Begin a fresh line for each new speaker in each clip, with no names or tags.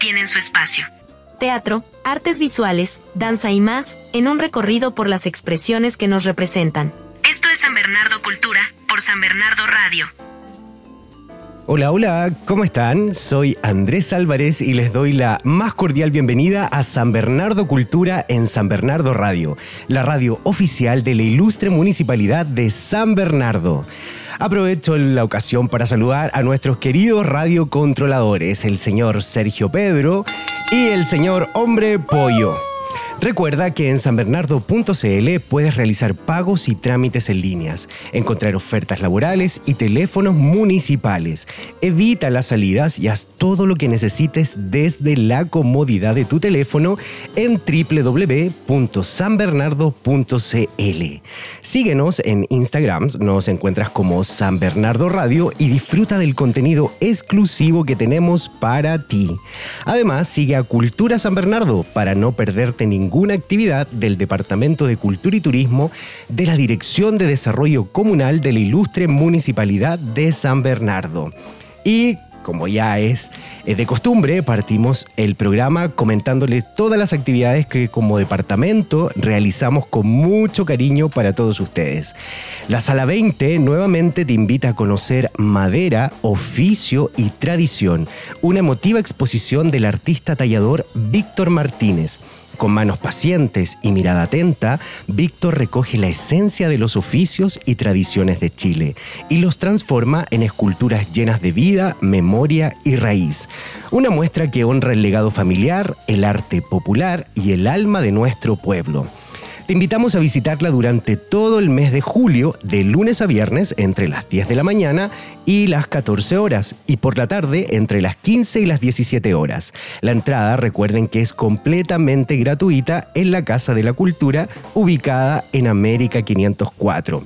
tienen su espacio.
Teatro, artes visuales, danza y más, en un recorrido por las expresiones que nos representan.
Esto es San Bernardo Cultura, por San Bernardo Radio.
Hola, hola, ¿cómo están? Soy Andrés Álvarez y les doy la más cordial bienvenida a San Bernardo Cultura en San Bernardo Radio, la radio oficial de la ilustre Municipalidad de San Bernardo. Aprovecho la ocasión para saludar a nuestros queridos radiocontroladores, el señor Sergio Pedro y el señor Hombre Pollo. Recuerda que en sanbernardo.cl puedes realizar pagos y trámites en líneas, encontrar ofertas laborales y teléfonos municipales. Evita las salidas y haz todo lo que necesites desde la comodidad de tu teléfono en www.sanbernardo.cl. Síguenos en Instagram, nos encuentras como San Bernardo Radio y disfruta del contenido exclusivo que tenemos para ti. Además, sigue a Cultura San Bernardo para no perderte ninguna actividad del Departamento de Cultura y Turismo de la Dirección de Desarrollo Comunal de la ilustre Municipalidad de San Bernardo. Y como ya es de costumbre, partimos el programa comentándole todas las actividades que como departamento realizamos con mucho cariño para todos ustedes. La Sala 20 nuevamente te invita a conocer Madera, Oficio y Tradición, una emotiva exposición del artista tallador Víctor Martínez. Con manos pacientes y mirada atenta, Víctor recoge la esencia de los oficios y tradiciones de Chile y los transforma en esculturas llenas de vida, memoria y raíz. Una muestra que honra el legado familiar, el arte popular y el alma de nuestro pueblo. Te invitamos a visitarla durante todo el mes de julio, de lunes a viernes, entre las 10 de la mañana y las 14 horas, y por la tarde, entre las 15 y las 17 horas. La entrada, recuerden que es completamente gratuita en la Casa de la Cultura, ubicada en América 504.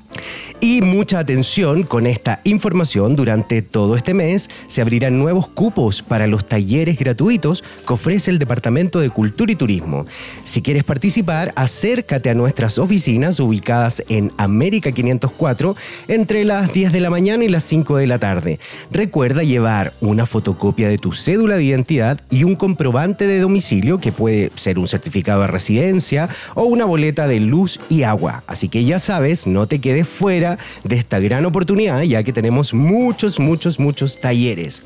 Y mucha atención con esta información, durante todo este mes se abrirán nuevos cupos para los talleres gratuitos que ofrece el Departamento de Cultura y Turismo. Si quieres participar, acércate a nuestras oficinas ubicadas en América 504 entre las 10 de la mañana y las 5 de la tarde. Recuerda llevar una fotocopia de tu cédula de identidad y un comprobante de domicilio, que puede ser un certificado de residencia o una boleta de luz y agua. Así que ya sabes, no te quedes fuera de esta gran oportunidad, ya que tenemos muchos talleres.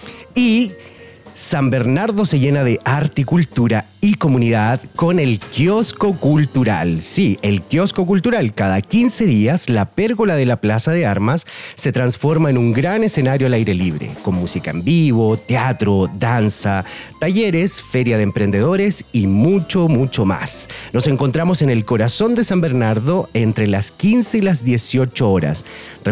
Y San Bernardo se llena de arte y cultura y comunidad con el Kiosco Cultural. Sí, el Kiosco Cultural. Cada 15 días, la pérgola de la Plaza de Armas se transforma en un gran escenario al aire libre, con música en vivo, teatro, danza, talleres, feria de emprendedores y mucho más. Nos encontramos en el corazón de San Bernardo entre las 15 y las 18 horas.